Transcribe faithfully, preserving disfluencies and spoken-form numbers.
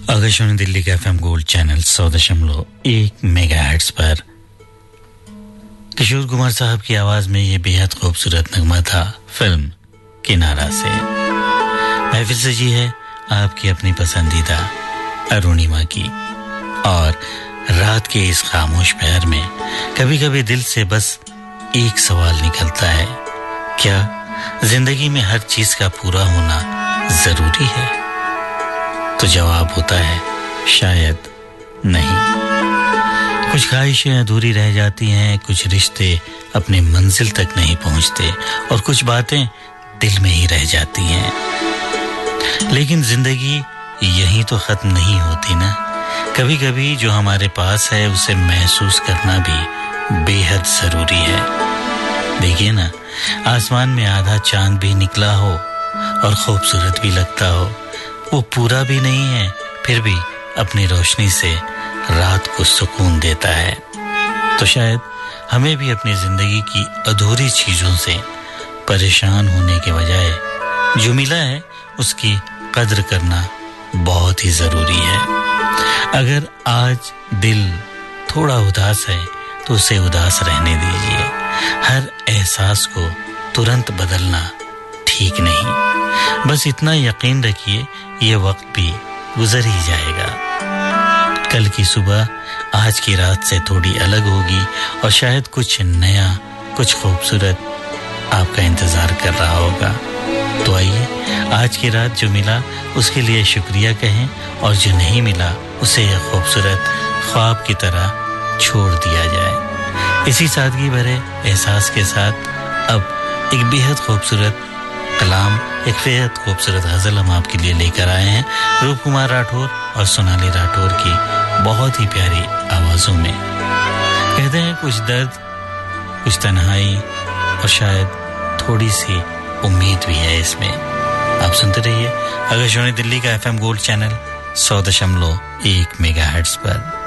आकाशवाणी दिल्ली का FM gold channel सौ दशमलव एक मेगाहर्ट्ज पर किशोर कुमार साहब की आवाज में ये बेहद खूबसूरत नगमा था फिल्म किनारा से। महफिल सजी है आपकी अपनी पसंदीदा अरुणिमा की, और रात के इस खामोश पहर में कभी कभी दिल से बस एक सवाल निकलता है, क्या जिंदगी में हर चीज का पूरा होना जरूरी है? तो जवाब होता है शायद नहीं। कुछ ख्वाहिशें अधूरी रह जाती हैं, कुछ रिश्ते अपने मंजिल तक नहीं पहुंचते और कुछ बातें दिल में ही रह जाती हैं। लेकिन जिंदगी यहीं तो खत्म नहीं होती ना। कभी कभी जो हमारे पास है उसे महसूस करना भी बेहद जरूरी है। देखिए ना, आसमान में आधा चांद भी निकला हो और खूबसूरत भी लगता हो, वो पूरा भी नहीं है, फिर भी अपनी रोशनी से रात को सुकून देता है। तो शायद हमें भी अपनी जिंदगी की अधूरी चीजों से परेशान होने के बजाय जो मिला है उसकी कद्र करना बहुत ही जरूरी है। अगर आज दिल थोड़ा उदास है तो उसे उदास रहने दीजिए। हर एहसास को तुरंत बदलना ठीक नहीं। बस इतना यकीन रखिए, ये वक्त भी गुजर ही जाएगा। कल की सुबह आज की रात से थोड़ी अलग होगी और शायद कुछ नया, कुछ खूबसूरत आपका इंतजार कर रहा होगा। तो आइए आज की रात जो मिला उसके लिए शुक्रिया कहें, और जो नहीं मिला उसे यह खूबसूरत ख्वाब की तरह छोड़ दिया जाए। इसी सादगी भरे एहसास के साथ अब एक बेहद खूबसूरत कलाम, एक बेहद खूबसूरत गजल हम आपके लिए लेकर आए हैं रूप कुमार राठौर और सोनाली राठौर की बहुत ही प्यारी आवाजों में। कहते हैं कुछ दर्द, कुछ तन्हाई और शायद थोड़ी सी उम्मीद भी है इसमें। आप सुनते रहिए आकाशवाणी दिल्ली का एफएम गोल्ड चैनल सौ दशमलव एक मेगाहर्ट्ज पर।